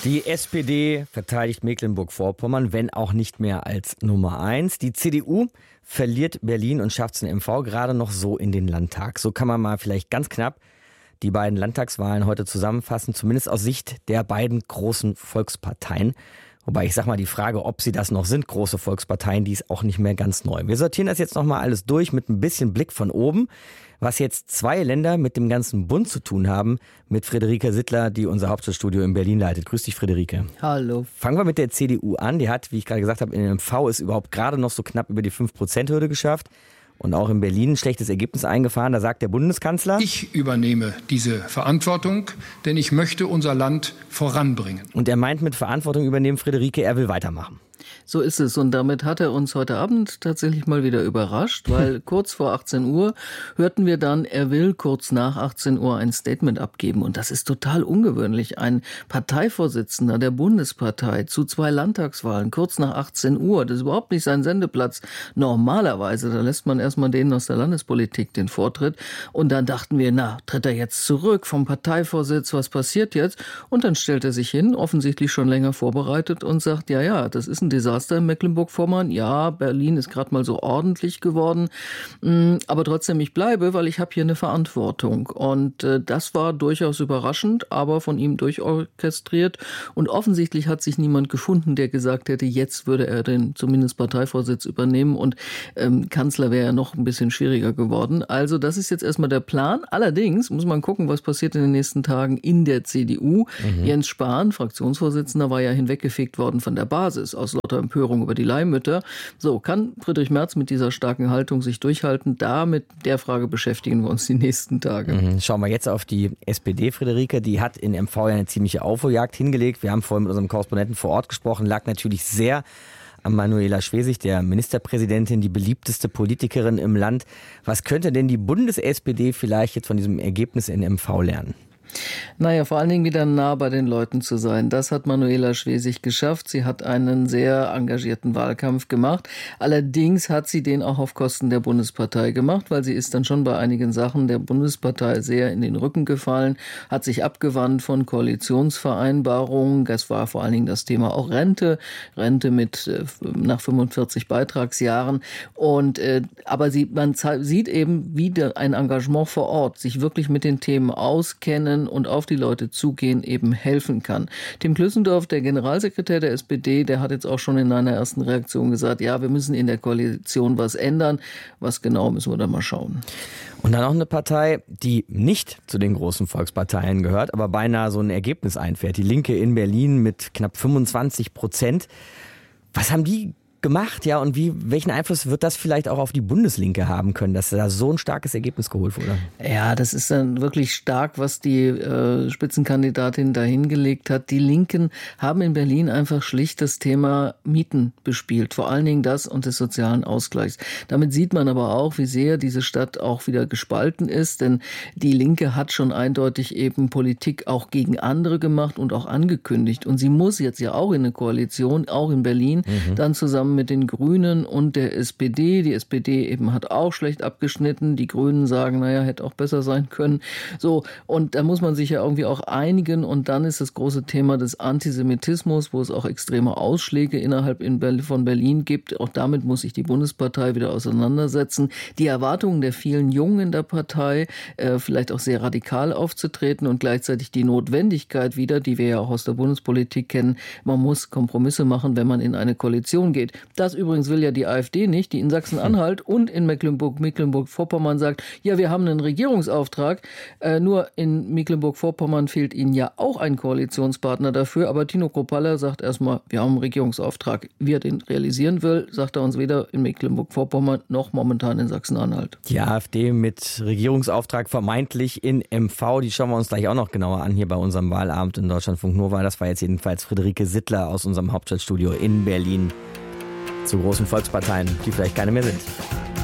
Die SPD verteidigt Mecklenburg-Vorpommern, wenn auch nicht mehr als Nummer 1. Die CDU verliert Berlin und schafft es in MV gerade noch so in den Landtag. So kann man mal vielleicht ganz knapp die beiden Landtagswahlen heute zusammenfassen, zumindest aus Sicht der beiden großen Volksparteien. Wobei ich sag mal, die Frage, ob sie das noch sind, große Volksparteien, die ist auch nicht mehr ganz neu. Wir sortieren das jetzt nochmal alles durch mit ein bisschen Blick von oben, was jetzt 2 Länder mit dem ganzen Bund zu tun haben, mit Friederike Sittler, die unser Hauptstadtstudio in Berlin leitet. Grüß dich, Friederike. Hallo. Fangen wir mit der CDU an. Die hat, wie ich gerade gesagt habe, in den MV ist überhaupt gerade noch so knapp über die 5%-Hürde geschafft. Und auch in Berlin ein schlechtes Ergebnis eingefahren. Da sagt der Bundeskanzler: Ich übernehme diese Verantwortung, denn ich möchte unser Land voranbringen. Und er meint mit Verantwortung übernehmen, Friederike, er will weitermachen. So ist es. Und damit hat er uns heute Abend tatsächlich mal wieder überrascht, weil kurz vor 18 Uhr hörten wir dann, er will kurz nach 18 Uhr ein Statement abgeben. Und das ist total ungewöhnlich. Ein Parteivorsitzender der Bundespartei zu 2 Landtagswahlen kurz nach 18 Uhr. Das ist überhaupt nicht sein Sendeplatz. Normalerweise, da lässt man erstmal denen aus der Landespolitik den Vortritt. Und dann dachten wir, na, tritt er jetzt zurück vom Parteivorsitz? Was passiert jetzt? Und dann stellt er sich hin, offensichtlich schon länger vorbereitet und sagt, ja, das ist ein Desaster in Mecklenburg-Vorpommern. Ja, Berlin ist gerade mal so ordentlich geworden. Aber trotzdem, ich bleibe, weil ich habe hier eine Verantwortung. Und das war durchaus überraschend, aber von ihm durchorchestriert. Und offensichtlich hat sich niemand gefunden, der gesagt hätte, jetzt würde er den zumindest Parteivorsitz übernehmen. Und Kanzler wäre ja noch ein bisschen schwieriger geworden. Also das ist jetzt erstmal der Plan. Allerdings muss man gucken, was passiert in den nächsten Tagen in der CDU. Jens Spahn, Fraktionsvorsitzender, war ja hinweggefegt worden von der Basis aus lauter Empörung über die Leihmütter. So, kann Friedrich Merz mit dieser starken Haltung sich durchhalten? Da mit der Frage beschäftigen wir uns die nächsten Tage. Schauen wir jetzt auf die SPD, Friederike. Die hat in MV ja eine ziemliche Aufholjagd hingelegt. Wir haben vorhin mit unserem Korrespondenten vor Ort gesprochen, lag natürlich sehr an Manuela Schwesig, der Ministerpräsidentin, die beliebteste Politikerin im Land. Was könnte denn die Bundes-SPD vielleicht jetzt von diesem Ergebnis in MV lernen? Naja, vor allen Dingen wieder nah bei den Leuten zu sein. Das hat Manuela Schwesig geschafft. Sie hat einen sehr engagierten Wahlkampf gemacht. Allerdings hat sie den auch auf Kosten der Bundespartei gemacht, weil sie ist dann schon bei einigen Sachen der Bundespartei sehr in den Rücken gefallen, hat sich abgewandt von Koalitionsvereinbarungen. Das war vor allen Dingen das Thema auch Rente mit nach 45 Beitragsjahren. Und aber man sieht eben wieder ein Engagement vor Ort, sich wirklich mit den Themen auskennen und auf die Leute zugehen eben helfen kann. Tim Klüssendorf, der Generalsekretär der SPD, der hat jetzt auch schon in einer ersten Reaktion gesagt, ja, wir müssen in der Koalition was ändern. Was genau, müssen wir dann mal schauen. Und dann auch eine Partei, die nicht zu den großen Volksparteien gehört, aber beinahe so ein Ergebnis einfährt. Die Linke in Berlin mit knapp 25%. Was haben die gemacht, ja, und welchen Einfluss wird das vielleicht auch auf die Bundeslinke haben können, dass da so ein starkes Ergebnis geholt wurde? Ja, das ist dann wirklich stark, was die Spitzenkandidatin da hingelegt hat. Die Linken haben in Berlin einfach schlicht das Thema Mieten bespielt, vor allen Dingen das und des sozialen Ausgleichs. Damit sieht man aber auch, wie sehr diese Stadt auch wieder gespalten ist, denn die Linke hat schon eindeutig eben Politik auch gegen andere gemacht und auch angekündigt. Und sie muss jetzt ja auch in eine Koalition, auch in Berlin, dann zusammen mit den Grünen und der SPD. Die SPD eben hat auch schlecht abgeschnitten. Die Grünen sagen, naja, hätte auch besser sein können. So, und da muss man sich ja irgendwie auch einigen. Und dann ist das große Thema des Antisemitismus, wo es auch extreme Ausschläge innerhalb von Berlin gibt. Auch damit muss sich die Bundespartei wieder auseinandersetzen. Die Erwartungen der vielen Jungen in der Partei, vielleicht auch sehr radikal aufzutreten und gleichzeitig die Notwendigkeit wieder, die wir ja auch aus der Bundespolitik kennen, man muss Kompromisse machen, wenn man in eine Koalition geht. Das übrigens will ja die AfD nicht, die in Sachsen-Anhalt und in Mecklenburg-Vorpommern sagt, ja, wir haben einen Regierungsauftrag, nur in Mecklenburg-Vorpommern fehlt ihnen ja auch ein Koalitionspartner dafür, aber Tino Kropalla sagt erstmal, wir haben einen Regierungsauftrag. Wie er den realisieren will, sagt er uns weder in Mecklenburg-Vorpommern noch momentan in Sachsen-Anhalt. Die AfD mit Regierungsauftrag vermeintlich in MV, die schauen wir uns gleich auch noch genauer an hier bei unserem Wahlabend in Deutschlandfunk Nova. Das war jetzt jedenfalls Friederike Sittler aus unserem Hauptstadtstudio in Berlin. Zu großen Volksparteien, die vielleicht keine mehr sind.